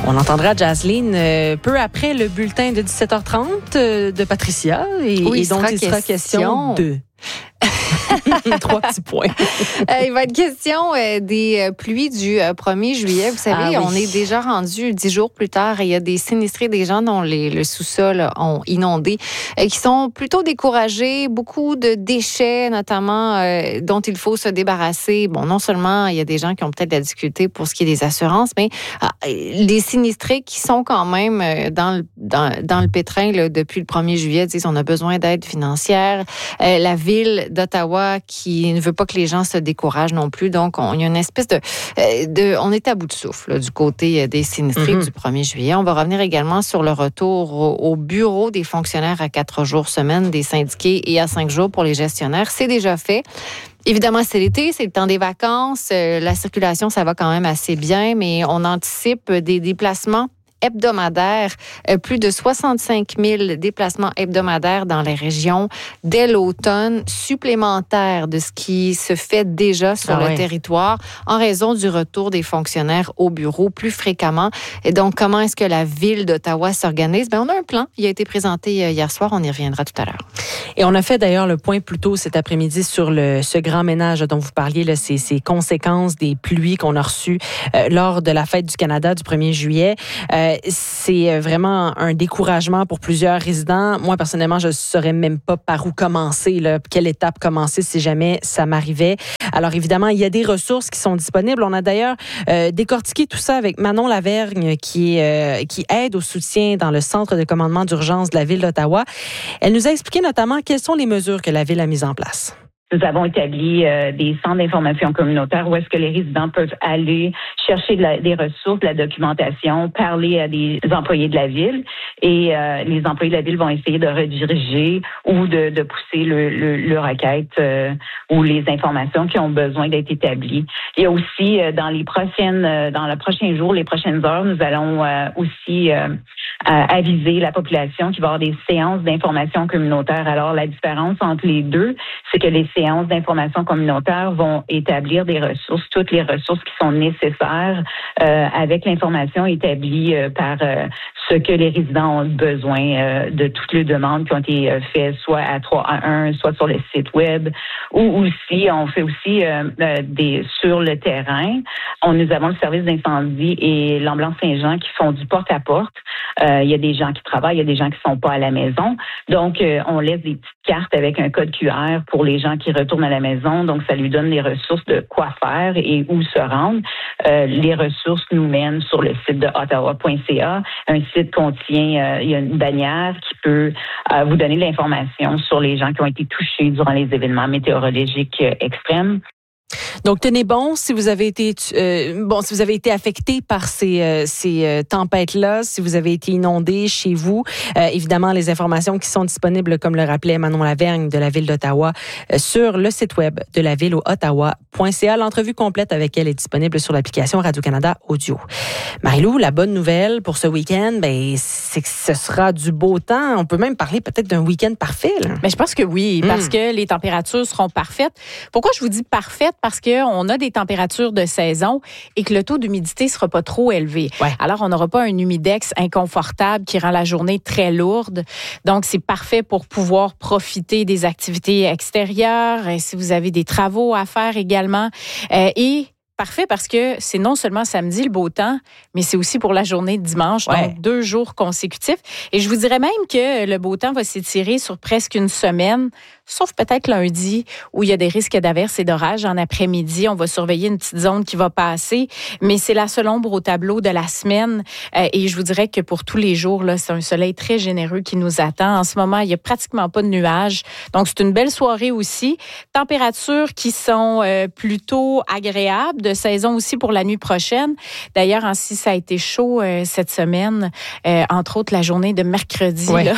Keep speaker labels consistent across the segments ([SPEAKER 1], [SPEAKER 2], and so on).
[SPEAKER 1] On entendra Jazlene peu après le bulletin de 17h30 de Patricia et dont il sera question de... 3 petits points.
[SPEAKER 2] Il va être question des pluies du 1er juillet. Vous savez, on est déjà rendu 10 jours plus tard et il y a des sinistrés, des gens dont le sous-sol ont inondé, qui sont plutôt découragés. Beaucoup de déchets, notamment, dont il faut se débarrasser. Bon, non seulement il y a des gens qui ont peut-être de la difficulté pour ce qui est des assurances, mais les sinistrés qui sont quand même dans le pétrin là, depuis le 1er juillet disent on a besoin d'aide financière. La ville d'Ottawa qui ne veut pas que les gens se découragent non plus. Donc, il y a une espèce on est à bout de souffle là, du côté des sinistrés du 1er juillet. On va revenir également sur le retour au bureau des fonctionnaires à 4 jours semaine des syndiqués et à 5 jours pour les gestionnaires. C'est déjà fait. Évidemment, c'est l'été, c'est le temps des vacances. La circulation, ça va quand même assez bien, mais on anticipe des déplacements hebdomadaires, plus de 65 000 déplacements hebdomadaires dans les régions dès l'automne, supplémentaires de ce qui se fait déjà sur le territoire en raison du retour des fonctionnaires au bureau plus fréquemment. Et donc, comment est-ce que la Ville d'Ottawa s'organise? On a un plan. Il a été présenté hier soir. On y reviendra tout à l'heure.
[SPEAKER 1] Et on a fait d'ailleurs le point plus tôt cet après-midi sur ce grand ménage dont vous parliez, là, ces conséquences des pluies qu'on a reçues lors de la fête du Canada du 1er juillet. C'est vraiment un découragement pour plusieurs résidents. Moi, personnellement, je ne saurais même pas par où commencer, là, quelle étape commencer si jamais ça m'arrivait. Alors, évidemment, il y a des ressources qui sont disponibles. On a d'ailleurs décortiqué tout ça avec Manon Lavergne, qui aide au soutien dans le centre de commandement d'urgence de la Ville d'Ottawa. Elle nous a expliqué notamment quelles sont les mesures que la Ville a mises en place.
[SPEAKER 3] Nous avons établi des centres d'information communautaire où est-ce que les résidents peuvent aller chercher des ressources, de la documentation, parler à des employés de la ville et les employés de la ville vont essayer de rediriger ou de pousser le requête ou les informations qui ont besoin d'être établies. Il y a aussi dans le prochain jour, les prochaines heures, nous allons aussi aviser la population qu'il va y avoir des séances d'information communautaire. Alors, la différence entre les deux, c'est que les séances d'information communautaire vont établir des ressources, toutes les ressources qui sont nécessaires avec l'information établie par ce que les résidents ont besoin de toutes les demandes qui ont été faites soit à 311, soit sur le site web, ou aussi, on fait aussi sur le terrain. Nous avons le service d'incendie et l'ambulance Saint-Jean qui font du porte-à-porte. Il y a des gens qui travaillent, il y a des gens qui sont pas à la maison. Donc, on laisse des petites cartes avec un code QR pour les gens qui retournent à la maison. Donc, ça lui donne les ressources de quoi faire et où se rendre. Les ressources nous mènent sur le site de ottawa.ca. Un site contient, il y a une bannière qui peut vous donner de l'information sur les gens qui ont été touchés durant les événements météorologiques extrêmes.
[SPEAKER 1] Donc, tenez bon si vous avez été affecté par ces tempêtes-là, si vous avez été inondé chez vous. Évidemment, les informations qui sont disponibles, comme le rappelait Manon Lavergne de la Ville d'Ottawa, sur le site web de la ville au ottawa.ca. L'entrevue complète avec elle est disponible sur l'application Radio-Canada Audio. Marie-Lou, la bonne nouvelle pour ce week-end, c'est que ce sera du beau temps. On peut même parler peut-être d'un week-end parfait, là.
[SPEAKER 4] Mais je pense que oui, parce que les températures seront parfaites. Pourquoi je vous dis parfaites? Parce qu'on a des températures de saison et que le taux d'humidité ne sera pas trop élevé. Ouais. Alors, on n'aura pas un humidex inconfortable qui rend la journée très lourde. Donc, c'est parfait pour pouvoir profiter des activités extérieures, si vous avez des travaux à faire également. Et parfait parce que c'est non seulement samedi le beau temps, mais c'est aussi pour la journée de dimanche, donc 2 jours consécutifs. Et je vous dirais même que le beau temps va s'étirer sur presque une semaine, sauf peut-être lundi où il y a des risques d'averses et d'orages en après-midi. On va surveiller une petite zone qui va passer, mais c'est la seule ombre au tableau de la semaine. Et je vous dirais que pour tous les jours, là, c'est un soleil très généreux qui nous attend. En ce moment, il n'y a pratiquement pas de nuages. Donc, c'est une belle soirée aussi. Températures qui sont plutôt agréables, de saison aussi pour la nuit prochaine. D'ailleurs, si ça a été chaud cette semaine, entre autres la journée de mercredi, là,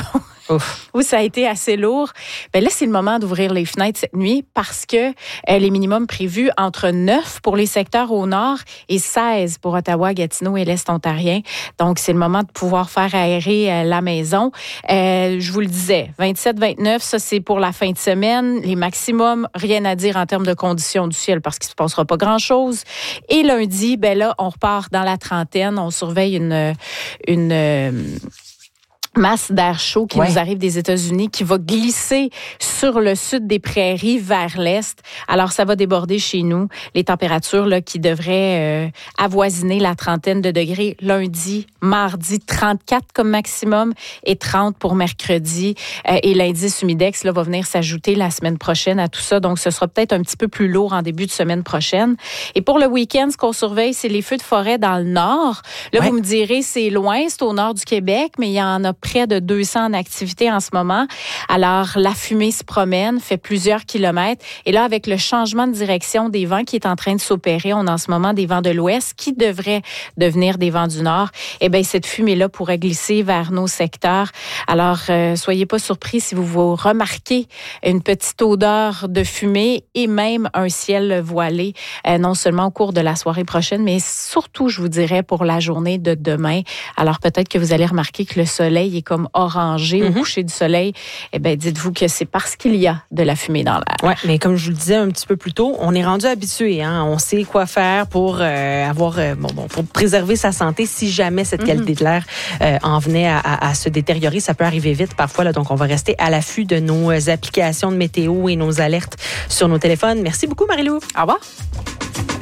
[SPEAKER 4] où ça a été assez lourd. Ben là, c'est le moment d'ouvrir les fenêtres cette nuit parce que les minimums prévus entre 9 pour les secteurs au nord et 16 pour Ottawa, Gatineau et l'Est ontarien. Donc, c'est le moment de pouvoir faire aérer la maison. Je vous le disais, 27-29, ça, c'est pour la fin de semaine. Les maximums, rien à dire en termes de conditions du ciel parce qu'il ne se passera pas grand-chose. Et lundi, ben là, on repart dans la trentaine. On surveille une masse d'air chaud qui nous arrive des États-Unis, qui va glisser sur le sud des prairies vers l'est. Alors, ça va déborder chez nous. Les températures là, qui devraient avoisiner la trentaine de degrés lundi, mardi, 34 comme maximum et 30 pour mercredi. Et l'indice humidex là, va venir s'ajouter la semaine prochaine à tout ça. Donc, ce sera peut-être un petit peu plus lourd en début de semaine prochaine. Et pour le week-end, ce qu'on surveille, c'est les feux de forêt dans le nord. Là, vous me direz, c'est loin, c'est au nord du Québec, mais il y en a près de 200 en activité en ce moment. Alors, la fumée se promène, fait plusieurs kilomètres. Et là, avec le changement de direction des vents qui est en train de s'opérer, on a en ce moment des vents de l'ouest qui devraient devenir des vents du nord. Eh bien, cette fumée-là pourrait glisser vers nos secteurs. Alors, soyez pas surpris si vous remarquez une petite odeur de fumée et même un ciel voilé, non seulement au cours de la soirée prochaine, mais surtout, je vous dirais, pour la journée de demain. Alors, peut-être que vous allez remarquer que le soleil est comme orangé au coucher du soleil. Eh bien, dites-vous que c'est parce qu'il y a de la fumée dans l'air.
[SPEAKER 1] Oui, mais comme je vous le disais un petit peu plus tôt, on est rendu habitué. Hein? On sait quoi faire pour pour préserver sa santé si jamais cette qualité de l'air en venait à se détériorer. Ça peut arriver vite parfois. Là, donc, on va rester à l'affût de nos applications de météo et nos alertes sur nos téléphones. Merci beaucoup, Marie-Lou.
[SPEAKER 4] Au revoir.